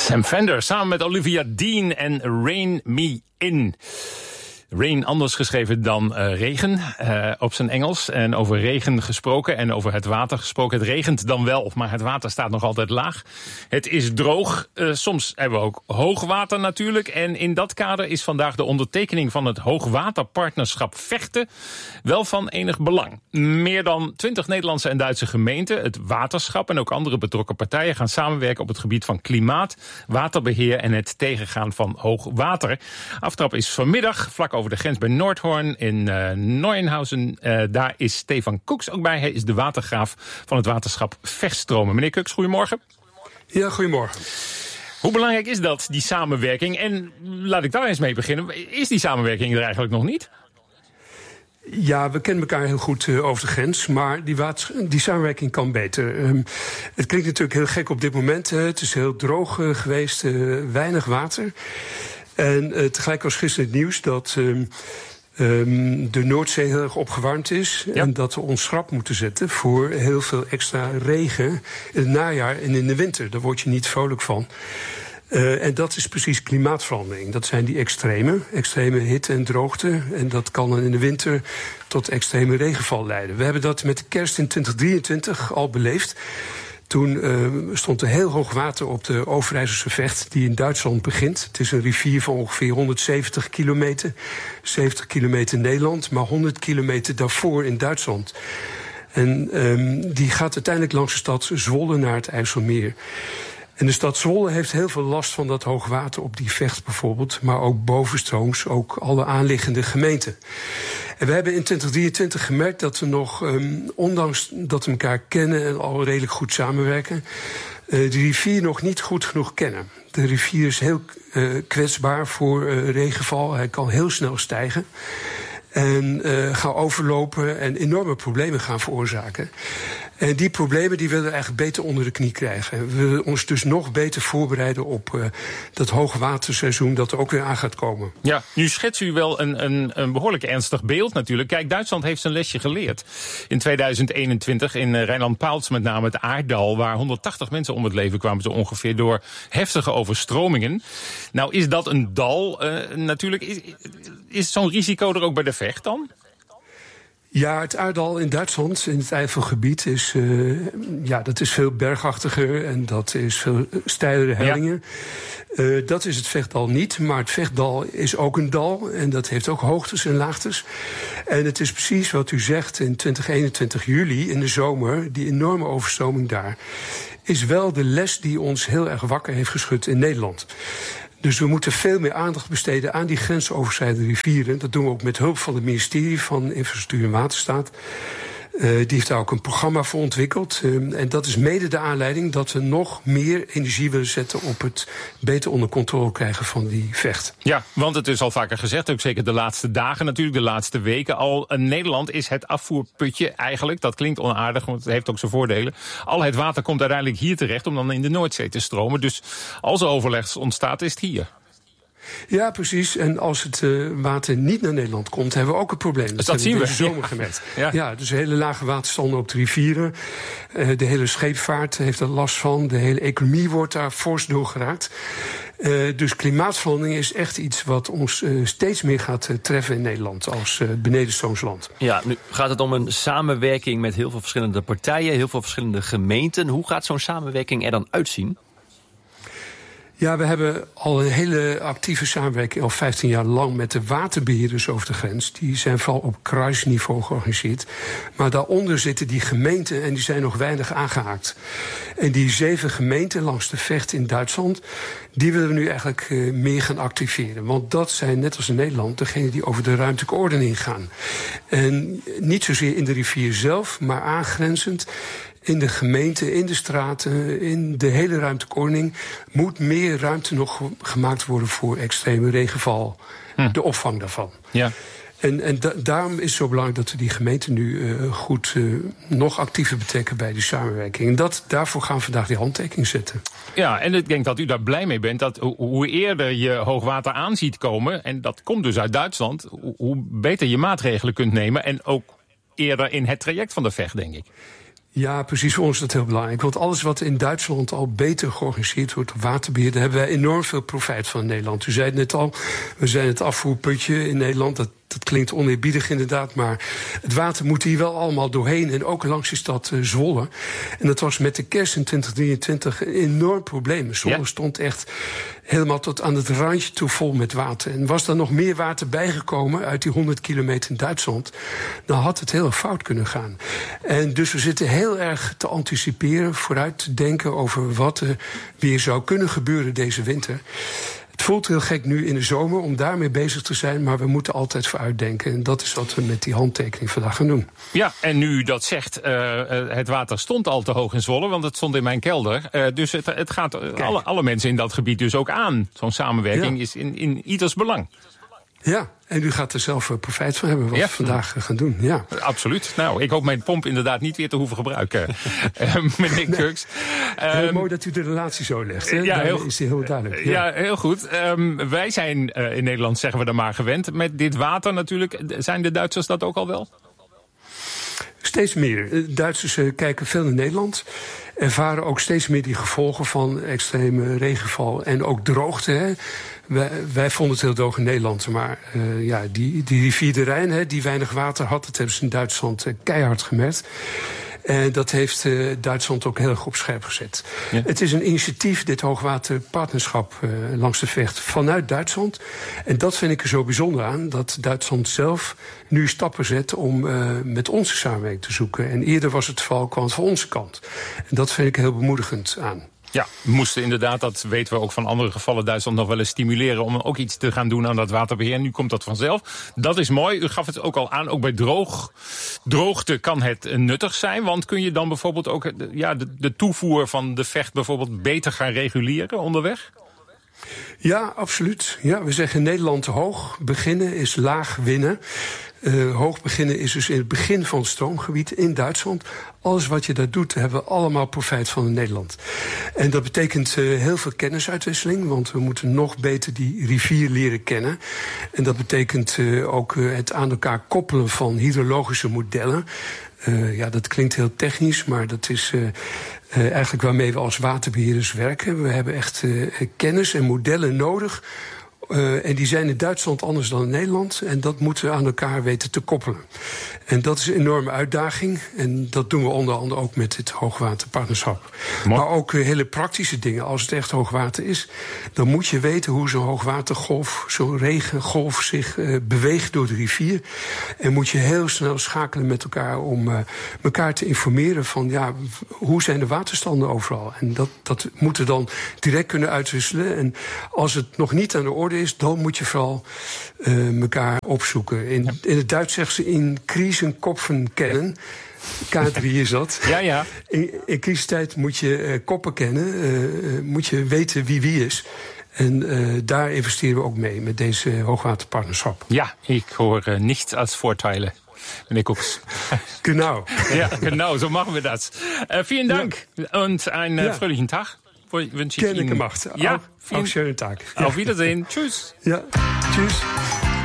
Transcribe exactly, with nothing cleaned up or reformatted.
Sam Fender samen met Olivia Dean en Rain Me In. Rain, anders geschreven dan uh, regen, uh, op zijn Engels. En over regen gesproken en over het water gesproken. Het regent dan wel, maar het water staat nog altijd laag. Het is droog. Uh, soms hebben we ook hoogwater natuurlijk. En in dat kader is vandaag de ondertekening van het hoogwaterpartnerschap Vechten wel van enig belang. Meer dan twintig Nederlandse en Duitse gemeenten, het waterschap en ook andere betrokken partijen gaan samenwerken op het gebied van klimaat, waterbeheer en het tegengaan van hoogwater. Aftrap is vanmiddag, vlak over de grens bij Noordhoorn in uh, Neuenhausen. Uh, daar is Stefan Koeks ook bij. Hij is de watergraaf van het waterschap Vechtstromen. Meneer Koeks, goedemorgen. Ja, goedemorgen. Hoe belangrijk is dat, die samenwerking? En laat ik daar eens mee beginnen. Is die samenwerking er eigenlijk nog niet? Ja, we kennen elkaar heel goed uh, over de grens, maar die, water, die samenwerking kan beter. Um, het klinkt natuurlijk heel gek op dit moment. Uh, het is heel droog uh, geweest, uh, weinig water. En uh, tegelijk was gisteren het nieuws dat um, um, de Noordzee heel erg opgewarmd is. Ja. En dat we ons schrap moeten zetten voor heel veel extra regen in het najaar en in de winter. Daar word je niet vrolijk van. Uh, en dat is precies klimaatverandering. Dat zijn die extreme, extreme hitte en droogte. En dat kan dan in de winter tot extreme regenval leiden. We hebben dat met de kerst in twintig drieëntwintig al beleefd. Toen uh, stond er heel hoog water op de Overijsselse Vecht, die in Duitsland begint. Het is een rivier van ongeveer honderdzeventig kilometer. zeventig kilometer in Nederland, maar honderd kilometer daarvoor in Duitsland. En um, die gaat uiteindelijk langs de stad Zwolle naar het IJsselmeer. En de stad Zwolle heeft heel veel last van dat hoogwater op die Vecht bijvoorbeeld, maar ook bovenstrooms, ook alle aanliggende gemeenten. En we hebben in twintig drieëntwintig gemerkt dat we nog, um, ondanks dat we elkaar kennen en al redelijk goed samenwerken, uh, de rivier nog niet goed genoeg kennen. De rivier is heel uh, kwetsbaar voor uh, regenval, hij kan heel snel stijgen. En uh, gaan overlopen en enorme problemen gaan veroorzaken. En die problemen die willen we eigenlijk beter onder de knie krijgen. We willen ons dus nog beter voorbereiden op uh, dat hoogwaterseizoen dat er ook weer aan gaat komen. Ja, nu schetst u wel een, een, een behoorlijk ernstig beeld natuurlijk. Kijk, Duitsland heeft zijn lesje geleerd. In tweeduizend eenentwintig in uh, Rijnland-Paalts met name het aarddal, waar honderdtachtig mensen om het leven kwamen zo ongeveer door heftige overstromingen. Nou is dat een dal uh, natuurlijk. Is, is zo'n risico er ook bij de Vecht dan? Ja, het aarddal in Duitsland, in het Eifelgebied, is, uh, ja, dat is veel bergachtiger en dat is veel steilere hellingen. Ja. Uh, dat is het Vechtdal niet, maar het Vechtdal is ook een dal en dat heeft ook hoogtes en laagtes. En het is precies wat u zegt, in twintig eenentwintig juli, in de zomer, die enorme overstroming daar, is wel de les die ons heel erg wakker heeft geschud in Nederland. Dus we moeten veel meer aandacht besteden aan die grensoverschrijdende rivieren. Dat doen we ook met hulp van het ministerie van Infrastructuur en Waterstaat. Uh, die heeft daar ook een programma voor ontwikkeld. Uh, en dat is mede de aanleiding dat we nog meer energie willen zetten op het beter onder controle krijgen van die Vecht. Ja, want het is al vaker gezegd, ook zeker de laatste dagen natuurlijk, de laatste weken al. Nederland is het afvoerputje eigenlijk. Dat klinkt onaardig, want het heeft ook zijn voordelen. Al het water komt uiteindelijk hier terecht om dan in de Noordzee te stromen. Dus als er overleg ontstaat, is het hier. Ja, precies. En als het uh, water niet naar Nederland komt, hebben we ook een probleem. Dat, dat zien we. deze zomer gemerkt. Ja. Ja, dus hele lage waterstanden op de rivieren. Uh, de hele scheepvaart heeft er last van. De hele economie wordt daar fors door geraakt. Uh, dus klimaatverandering is echt iets wat ons uh, steeds meer gaat uh, treffen in Nederland als uh, benedenstroomsland. Ja, nu gaat het om een samenwerking met heel veel verschillende partijen, heel veel verschillende gemeenten. Hoe gaat zo'n samenwerking er dan uitzien? Ja, we hebben al een hele actieve samenwerking, al vijftien jaar lang, met de waterbeheerders over de grens. Die zijn vooral op kruisniveau georganiseerd. Maar daaronder zitten die gemeenten en die zijn nog weinig aangehaakt. En die zeven gemeenten langs de Vecht in Duitsland, die willen we nu eigenlijk uh, meer gaan activeren. Want dat zijn, net als in Nederland, degenen die over de ruimtelijke ordening gaan. En niet zozeer in de rivier zelf, maar aangrenzend. In de gemeente, in de straten, in de hele ruimtelijke ordening moet meer ruimte nog gemaakt worden voor extreme regenval. Hm. De opvang daarvan. Ja. En, en da- daarom is het zo belangrijk dat we die gemeenten nu uh, goed uh, nog actiever betrekken bij die samenwerking. En dat, daarvoor gaan we vandaag die handtekening zetten. Ja, en ik denk dat u daar blij mee bent. Dat hoe eerder je hoogwater aan ziet komen, en dat komt dus uit Duitsland, hoe beter je maatregelen kunt nemen. En ook eerder in het traject van de Vecht, denk ik. Ja, precies. Voor ons is dat heel belangrijk. Want alles wat in Duitsland al beter georganiseerd wordt op waterbeheer, daar hebben wij enorm veel profijt van in Nederland. U zei het net al, we zijn het afvoerputje in Nederland. Dat, dat klinkt oneerbiedig inderdaad, maar het water moet hier wel allemaal doorheen. En ook langs de stad uh, Zwolle. En dat was met de kerst in twintig drieëntwintig een enorm probleem. Zwolle ja. stond echt helemaal tot aan het randje toe vol met water. En was er nog meer water bijgekomen uit die honderd kilometer in Duitsland, dan had het heel erg fout kunnen gaan. En dus we zitten heel erg te anticiperen, vooruit te denken over wat er weer zou kunnen gebeuren deze winter. Het voelt heel gek nu in de zomer om daarmee bezig te zijn, maar we moeten altijd vooruitdenken. En dat is wat we met die handtekening vandaag gaan doen. Ja, en nu u dat zegt, uh, het water stond al te hoog in Zwolle, want het stond in mijn kelder. Uh, dus het, het gaat alle, alle mensen in dat gebied dus ook aan. Zo'n samenwerking ja. is in, in ieders belang. Ja, en u gaat er zelf profijt van hebben wat ja. we vandaag gaan doen. Ja. Absoluut. Nou, ik hoop mijn pomp inderdaad niet weer te hoeven gebruiken, uh, meneer Kurks. Nee. Um, heel mooi dat u de relatie zo legt. Hè? Ja, heel, is die heel duidelijk. Ja, ja heel goed. Um, wij zijn uh, in Nederland, zeggen we dan maar, gewend met dit water natuurlijk. Zijn de Duitsers dat ook al wel? Steeds meer. Duitsers uh, kijken veel naar Nederland. Ervaren ook steeds meer die gevolgen van extreme regenval en ook droogte. Hè. Wij, wij vonden het heel droog in Nederland, maar uh, ja, die, die rivier de Rijn, hè, die weinig water had, dat hebben ze in Duitsland uh, keihard gemerkt. En dat heeft uh, Duitsland ook heel erg op scherp gezet. Ja. Het is een initiatief, dit hoogwaterpartnerschap uh, langs de Vecht, vanuit Duitsland. En dat vind ik er zo bijzonder aan, dat Duitsland zelf nu stappen zet om uh, met onze samenwerking te zoeken. En eerder was het vooral kwam van onze kant. En dat vind ik heel bemoedigend aan. Ja, we moesten inderdaad, dat weten we ook van andere gevallen, Duitsland nog wel eens stimuleren om ook iets te gaan doen aan dat waterbeheer. Nu komt dat vanzelf. Dat is mooi. U gaf het ook al aan, ook bij droog, droogte kan het nuttig zijn. Want kun je dan bijvoorbeeld ook ja, de, de toevoer van de Vecht bijvoorbeeld beter gaan reguleren onderweg? Ja, absoluut. Ja, we zeggen in Nederland hoog beginnen is laag winnen. Uh, hoog beginnen is dus in het begin van het stroomgebied in Duitsland. Alles wat je daar doet, hebben we allemaal profijt van in Nederland. En dat betekent uh, heel veel kennisuitwisseling, want we moeten nog beter die rivier leren kennen. En dat betekent uh, ook uh, het aan elkaar koppelen van hydrologische modellen. Uh, ja, dat klinkt heel technisch, maar dat is uh, uh, eigenlijk waarmee we als waterbeheerders werken. We hebben echt uh, kennis en modellen nodig. Uh, en die zijn in Duitsland anders dan in Nederland. En dat moeten we aan elkaar weten te koppelen. En dat is een enorme uitdaging. En dat doen we onder andere ook met dit hoogwaterpartnerschap. Maar, maar ook uh, hele praktische dingen. Als het echt hoogwater is, dan moet je weten hoe zo'n hoogwatergolf, zo'n regengolf zich uh, beweegt door de rivier. En moet je heel snel schakelen met elkaar om uh, elkaar te informeren van ja, hoe zijn de waterstanden overal. En dat, dat moeten we dan direct kunnen uitwisselen. En als het nog niet aan de orde is, dan moet je vooral uh, elkaar opzoeken. In, ja. in het Duits zeggen ze in crisiskopfen kennen. K drie is dat. Ja, ja. In, in crisistijd moet je uh, koppen kennen. Uh, moet je weten wie wie is. En uh, daar investeren we ook mee met deze hoogwaterpartnerschap. Ja, ik hoor uh, niets als voordelen. Meneer Koeks. Genau. Ja, genau, so machen wir das. Uh, vielen Dank ja. und einen ja. fröhlichen Tag. Wünsche ich Gerne Ihnen. gemacht. Ja, auch, auch schönen Tag. Auf Wiedersehen. Tschüss. Ja, tschüss.